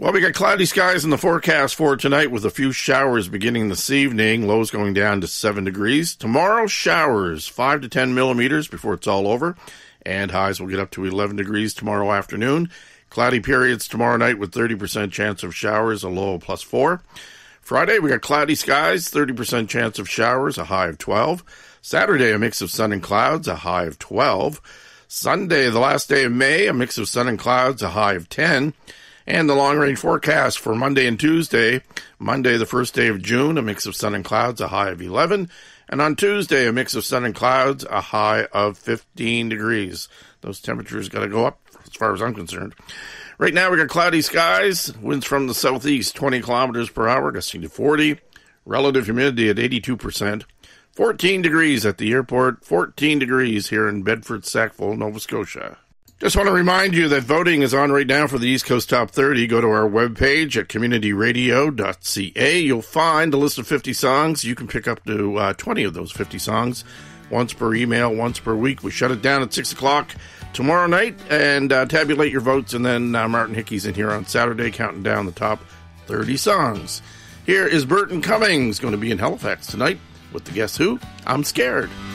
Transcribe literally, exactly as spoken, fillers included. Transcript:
Well, we got cloudy skies in the forecast for tonight with a few showers beginning this evening. Lows going down to seven degrees. Tomorrow, showers, five to ten millimeters before it's all over. And highs will get up to eleven degrees tomorrow afternoon. Cloudy periods tomorrow night with thirty percent chance of showers, a low of plus four. Friday, we got cloudy skies, thirty percent chance of showers, a high of twelve. Saturday, a mix of sun and clouds, a high of twelve. Sunday, the last day of May, a mix of sun and clouds, a high of ten. And the long-range forecast for Monday and Tuesday. Monday, the first day of June, a mix of sun and clouds, a high of eleven. And on Tuesday, a mix of sun and clouds, a high of fifteen degrees. Those temperatures got to go up as far as I'm concerned. Right now, we got cloudy skies. Winds from the southeast, twenty kilometers per hour, gusting to forty. Relative humidity at eighty-two percent. fourteen degrees at the airport. fourteen degrees here in Bedford, Sackville, Nova Scotia. Just want to remind you that voting is on right now for the East Coast Top thirty. Go to our webpage at community radio dot c a. You'll find a list of fifty songs. You can pick up to uh, twenty of those fifty songs, once per email, once per week. We shut it down at six o'clock tomorrow night and uh, tabulate your votes. And then uh, Martin Hickey's in here on Saturday counting down the top thirty songs. Here is Burton Cummings, going to be in Halifax tonight with the Guess Who? I'm Scared.